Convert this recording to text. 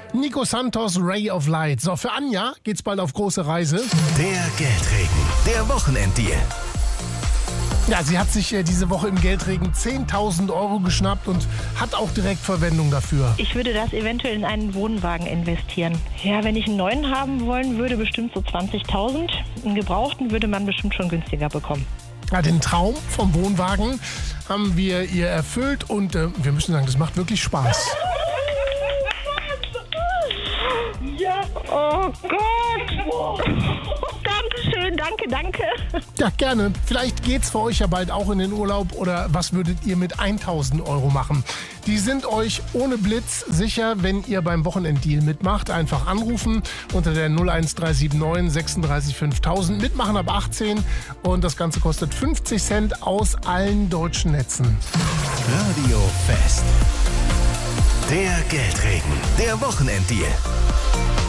Nico Santos, Ray of Light. So, für Anja geht's bald auf große Reise. Der Geldregen, der Wochenenddeal. Ja, sie hat sich diese Woche im Geldregen 10.000 Euro geschnappt und hat auch direkt Verwendung dafür. Ich würde das eventuell in einen Wohnwagen investieren. Ja, wenn ich einen neuen haben wollen würde, bestimmt so 20.000. Einen gebrauchten würde man bestimmt schon günstiger bekommen. Ja, den Traum vom Wohnwagen haben wir ihr erfüllt und wir müssen sagen, das macht wirklich Spaß. Ja, oh Gott. Dankeschön, danke. Ja, gerne. Vielleicht geht's für euch ja bald auch in den Urlaub oder was würdet ihr mit 1.000 Euro machen? Die sind euch ohne Blitz sicher, wenn ihr beim Wochenenddeal mitmacht. Einfach anrufen unter der 01379 36 5000. Mitmachen ab 18 und das Ganze kostet 50 Cent aus allen deutschen Netzen. Radio Fest. Der Geldregen, der Wochenenddeal.